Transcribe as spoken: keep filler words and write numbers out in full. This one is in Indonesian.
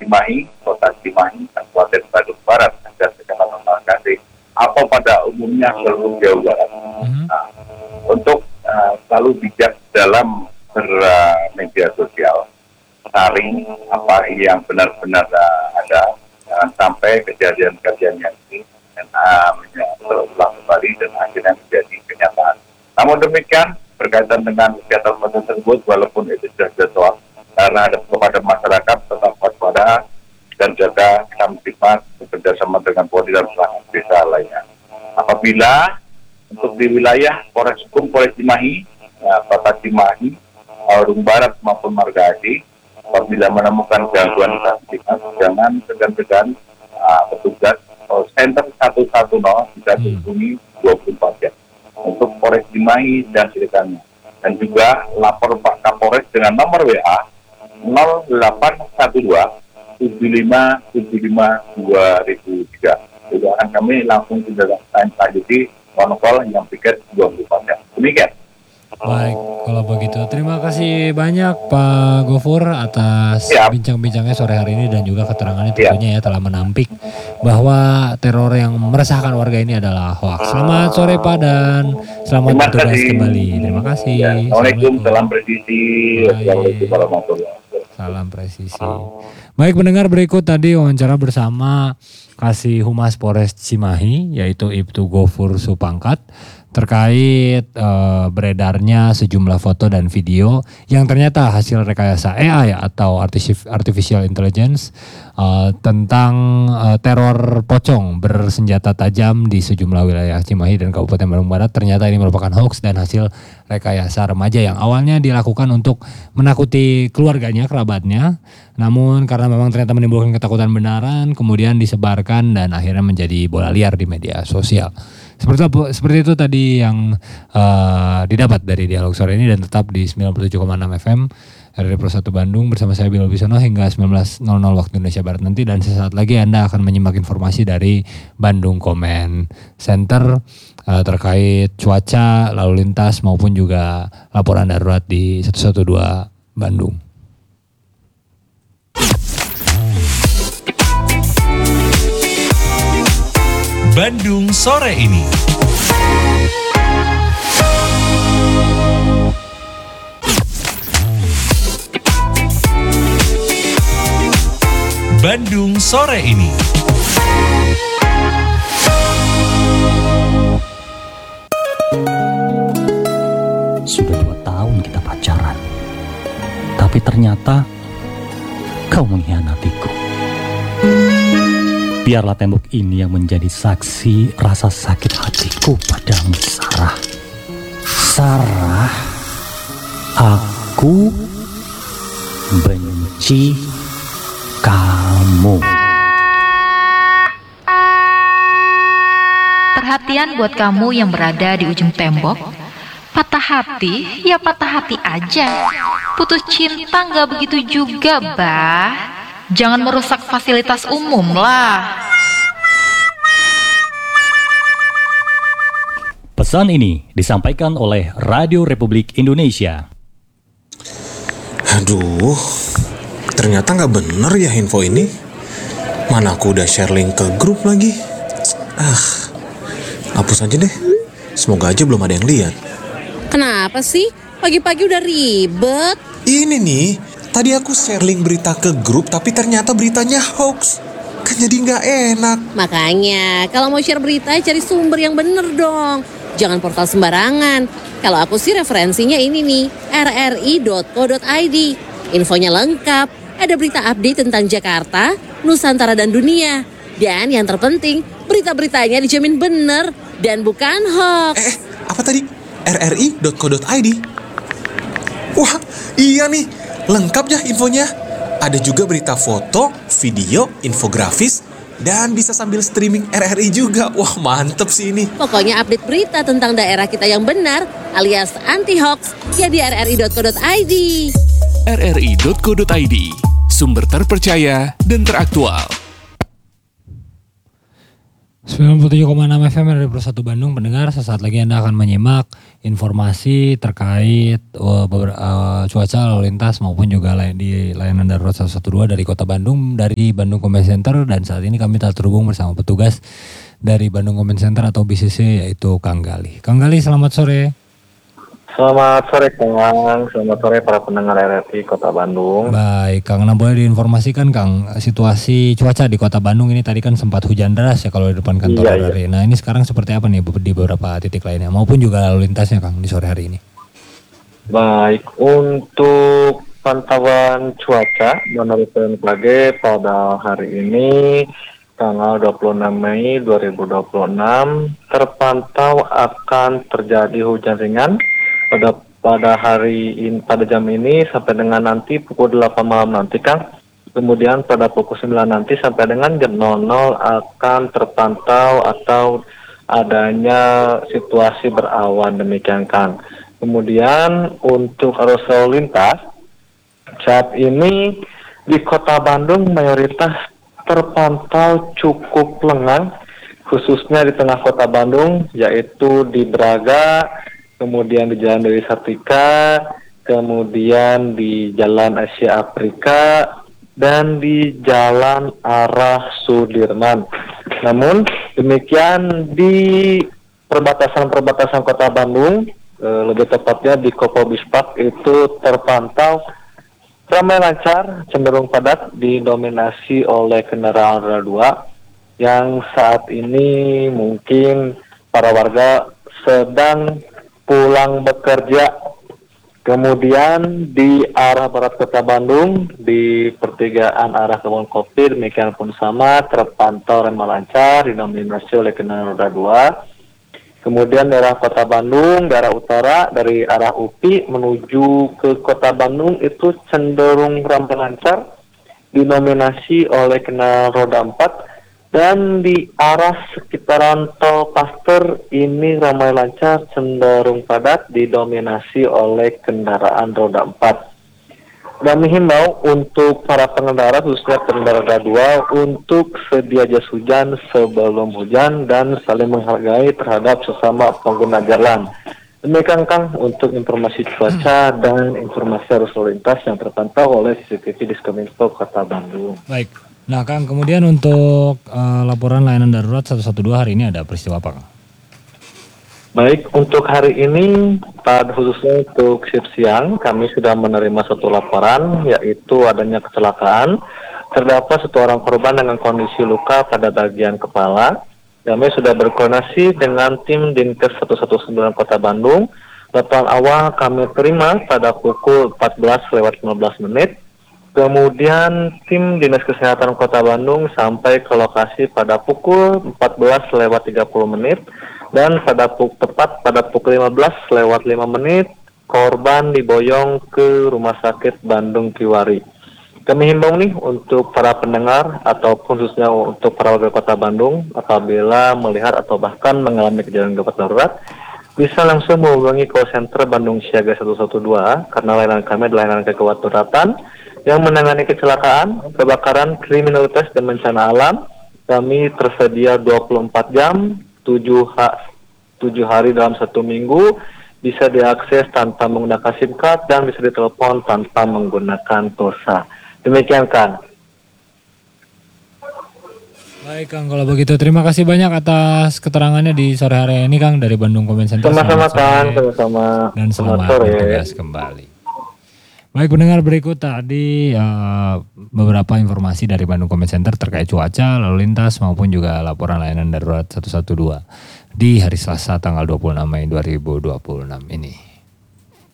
Cimahi, Kota Cimahi, Kabupaten Bandung Barat, dan Kecamatan Margasih, atau pada umumnya seluruh Jawa Barat. Mm-hmm. Nah, untuk uh, selalu bijak dalam bermedia uh, sosial, saring apa yang benar-benar uh, ada, jangan sampai kejadian-kejadian yang ini uh, terulang kembali dan akhirnya menjadi kenyataan. Namun demikian, berkaitan dengan kegiatan tersebut, walaupun itu sudah jadwal, karena ada kepada masyarakat tetap waspada dan jaga kamtipmas bekerjasama dengan Polri dan perangkat desa lainnya. Apabila untuk di wilayah Polres Hukum Polres Cimahi, ya, Kota Cimahi, Bandung Barat maupun Margasih, apabila menemukan gangguan kamtipmas, jangan segan-segan uh, petugas uh, Center satu satu nol bisa dihubungi dua puluh empat jam untuk Polres Cimahi dan sekitarnya. Dan juga lapor Pak Kapolres dengan nomor W A nol delapan satu dua tujuh lima tujuh lima dua ribu tiga. Jadi akan kami langsung tidak lanjuti monokol yang piket dua puluh empat jam. Demikian. Baik, kalau begitu terima kasih banyak Pak Gofur atas Siap. bincang-bincangnya sore hari ini dan juga keterangannya tentunya ya telah menampik bahwa teror yang meresahkan warga ini adalah hoaks. Selamat sore Pak dan selamat bertugas kembali. Terima kasih. Ya, Assalamualaikum, salam presisi. Assalamualaikum warahmatullahi wabarakatuh. Salam presisi. Baik pendengar, berikut tadi wawancara bersama Kasih Humas Polres Cimahi yaitu Ibtu Gofur Supangkat terkait uh, beredarnya sejumlah foto dan video yang ternyata hasil rekayasa A I atau Artificial Intelligence uh, tentang uh, teror pocong bersenjata tajam di sejumlah wilayah Cimahi dan Kabupaten Bandung Barat. Ternyata ini merupakan hoax dan hasil rekayasa remaja yang awalnya dilakukan untuk menakuti keluarganya, kerabatnya. Namun karena memang ternyata menimbulkan ketakutan benaran, kemudian disebarkan dan akhirnya menjadi bola liar di media sosial. Seperti itu, seperti itu tadi yang uh, didapat dari dialog sore ini dan tetap di sembilan puluh tujuh koma enam F M R R I Pro satu Bandung bersama saya Bilal Bisono hingga sembilan belas nol nol waktu Indonesia Barat nanti, dan sesaat lagi Anda akan menyimak informasi dari Bandung Comment Center uh, terkait cuaca, lalu lintas maupun juga laporan darurat di satu satu dua Bandung. Bandung sore ini. Bandung sore ini. Sudah dua tahun kita pacaran, tapi ternyata kau mengkhianatiku. Biarlah tembok ini yang menjadi saksi rasa sakit hatiku padamu, Sarah. Sarah, aku benci kamu. Perhatian buat kamu yang berada di ujung tembok. Patah hati, ya patah hati aja. Putus cinta gak begitu juga, bah. Jangan merusak fasilitas umum lah. Pesan ini disampaikan oleh Radio Republik Indonesia. Aduh, ternyata gak bener ya info ini. Mana aku udah share link ke grup lagi. Ah, hapus aja deh. Semoga aja belum ada yang lihat. Kenapa sih? Pagi-pagi udah ribet. Ini nih, tadi aku share link berita ke grup, tapi ternyata beritanya hoax. Kan jadi gak enak. Makanya, kalau mau share berita, cari sumber yang bener dong. Jangan portal sembarangan. Kalau aku sih referensinya ini nih, r r i dot co dot i d. Infonya lengkap, ada berita update tentang Jakarta, Nusantara dan dunia. Dan yang terpenting, berita-beritanya dijamin bener dan bukan hoax. Eh, apa tadi? r r i dot co dot i d. Wah, iya nih. Lengkap ya infonya. Ada juga berita foto, video, infografis, dan bisa sambil streaming R R I juga. Wah, mantep sih ini. Pokoknya update berita tentang daerah kita yang benar alias anti-hoax ya di r r i dot co dot i d. r r i dot co dot i d, sumber terpercaya dan teraktual. sembilan puluh tujuh koma enam F M dari Pro satu Bandung. Pendengar, sesaat lagi Anda akan menyimak informasi terkait uh, beber- uh, cuaca lalu lintas maupun juga lay- di layanan darurat seratus dua belas dari Kota Bandung, dari Bandung Convention Center. Dan saat ini kami telah terhubung bersama petugas dari Bandung Convention Center atau B C C, yaitu Kang Gali. Kang Gali, selamat sore. Selamat sore Kang, selamat sore para pendengar R R I Kota Bandung. Baik Kang, nah boleh diinformasikan Kang, situasi cuaca di Kota Bandung ini tadi kan sempat hujan deras ya kalau di depan kantor Iya, R R I. iya. Nah ini sekarang seperti apa nih di beberapa titik lainnya maupun juga lalu lintasnya Kang di sore hari ini? Baik, untuk pantauan cuaca menurut B M K G pada hari ini tanggal dua puluh enam Mei dua ribu dua puluh enam terpantau akan terjadi hujan ringan pada pada hari ini, pada jam ini sampai dengan nanti pukul delapan malam nanti Kang. Kemudian pada pukul sembilan nanti sampai dengan jam nol nol akan terpantau atau adanya situasi berawan, demikian Kang. Kemudian untuk arus lalu lintas saat ini di Kota Bandung mayoritas terpantau cukup lengang, khususnya di tengah Kota Bandung, yaitu di Braga, kemudian di Jalan Dewi Sartika, kemudian di Jalan Asia Afrika, dan di Jalan Arah Sudirman. Namun demikian di perbatasan-perbatasan Kota Bandung, eh, lebih tepatnya di Kopo Bispak itu terpantau ramai lancar, cenderung padat, didominasi oleh kendaraan roda dua yang saat ini mungkin para warga sedang pulang bekerja. Kemudian di arah barat Kota Bandung, di pertigaan arah Kebun Kopi, demikian pun sama, terpantau ramai lancar, didominasi oleh kendaraan roda dua. Kemudian daerah Kota Bandung, daerah utara dari arah U P I menuju ke Kota Bandung itu cenderung ramai lancar, didominasi oleh kendaraan roda empat, dan di arah sekitaran tol Pasteur ini ramai lancar, cenderung padat, didominasi oleh kendaraan roda empat. Dan menghimbau untuk para pengendara, khususnya pengendara roda dua, untuk sedia jas hujan sebelum hujan dan saling menghargai terhadap sesama pengguna jalan. Demikian Kang untuk informasi cuaca dan informasi arus lalu lintas yang terpantau oleh C C T V Diskominfo Kota Bandung. Baik, nah Kang, kemudian untuk uh, laporan layanan darurat seratus dua belas hari ini ada peristiwa apa Kang? Baik, untuk hari ini, pada khususnya untuk shift siang, kami sudah menerima satu laporan, yaitu adanya kecelakaan. Terdapat satu orang korban dengan kondisi luka pada bagian kepala. Kami sudah berkoordinasi dengan tim Dinkes seratus sembilan belas Kota Bandung. Laporan awal kami terima pada pukul empat belas lewat lima belas menit. Kemudian tim Dinas Kesehatan Kota Bandung sampai ke lokasi pada pukul empat belas lewat tiga puluh menit. Dan pada pukul tepat pada pukul lima belas lewat lima menit, korban diboyong ke Rumah Sakit Bandung Kiwari. Kami himbau nih untuk para pendengar ataupun khususnya untuk para warga Kota Bandung, apabila melihat atau bahkan mengalami kejadian gawat darurat, bisa langsung menghubungi call center Bandung Siaga seratus dua belas karena layanan kami adalah layanan kegawat daruratan yang menangani kecelakaan, kebakaran, kriminalitas dan bencana alam. Kami tersedia dua puluh empat jam, tujuh, ha- tujuh hari dalam satu minggu, bisa diakses tanpa menggunakan SIM card dan bisa ditelepon tanpa menggunakan pulsa. Demikian Kang. Baik Kang, kalau begitu terima kasih banyak atas keterangannya di sore hari ini Kang dari Bandung Convention Center. Sama-sama Kang, sama-sama. Dan selamat sore. bertugas kembali. Baik pendengar, berikut tadi uh, beberapa informasi dari Bandung Convention Center terkait cuaca, lalu lintas maupun juga laporan layanan darurat seratus dua belas di hari Selasa tanggal dua puluh enam Mei dua ribu dua puluh enam ini.